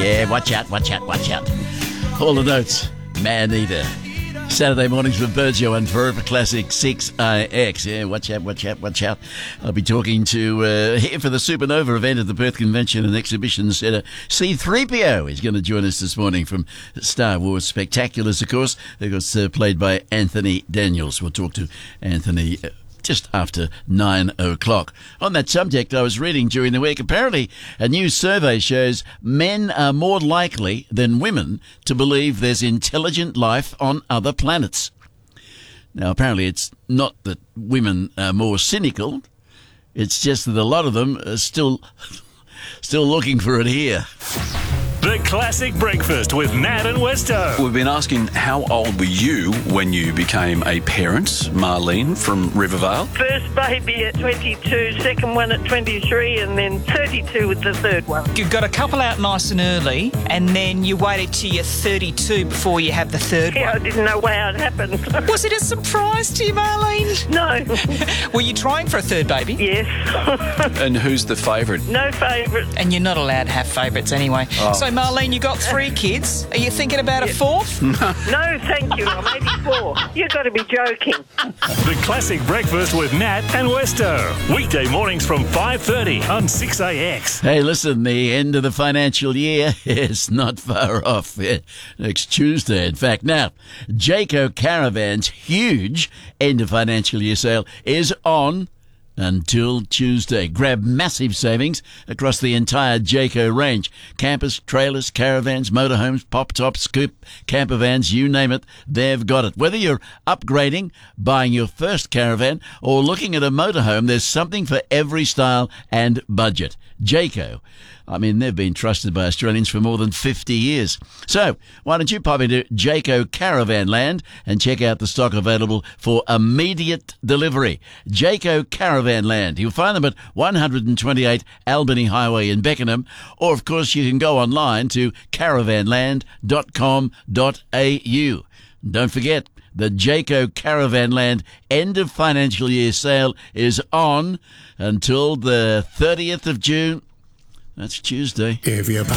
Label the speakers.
Speaker 1: Yeah, watch out. All the notes, Man-Eater. Saturday mornings with Burjo and Forever Classic 6IX. Yeah, watch out. I'll be talking to, here for the Supernova event at the Perth Convention and Exhibition Centre, C-3PO is going to join us this morning from Star Wars Spectaculars, of course. Of course, played by Anthony Daniels. We'll talk to Anthony just after 9 o'clock. On that subject, I was reading during the week, apparently a new survey shows men are more likely than women to believe there's intelligent life on other planets. Now, apparently it's not that women are more cynical, it's just that a lot of them are still looking for it here.
Speaker 2: The Classic Breakfast with Nat and Westo.
Speaker 3: We've been asking, how old were you when you became a parent? Marlene from Rivervale.
Speaker 4: First baby at 22, second one at 23, and then 32 with the third one.
Speaker 5: You got a couple out nice and early, and then you waited till you're 32 before you have the third
Speaker 4: Yeah, I
Speaker 5: one.
Speaker 4: didn't know how it happened.
Speaker 5: Was it a surprise to you, Marlene?
Speaker 4: No.
Speaker 5: Were you trying for a third baby?
Speaker 4: Yes.
Speaker 3: And who's the favourite?
Speaker 4: No favourites.
Speaker 5: And you're not allowed to have favourites anyway. So, Marlene, you got 3 kids. Are you thinking about a fourth?
Speaker 4: No, thank you. I'm 84. You've got to be joking.
Speaker 2: The Classic Breakfast with Nat and Westo. Weekday mornings from 5:30 on 6AX.
Speaker 1: Hey, listen, the end of the financial year is not far off. Next Tuesday, in fact. Now, Jayco Caravan's huge end of financial year sale is on until Tuesday. Grab massive savings across the entire Jayco range. Campers, trailers, caravans, motorhomes, pop-tops, scoop, camper vans, you name it, they've got it. Whether you're upgrading, buying your first caravan, or looking at a motorhome, there's something for every style and budget. Jayco. I mean, they've been trusted by Australians for more than 50 years. So, why don't you pop into Jayco Caravan Land and check out the stock available for immediate delivery. Jayco Caravan Land. You'll find them at 128 Albany Highway in Beckenham, or of course you can go online to caravanland.com.au. Don't forget, the Jayco Caravan Land end of financial year sale is on until the 30th of June. That's Tuesday.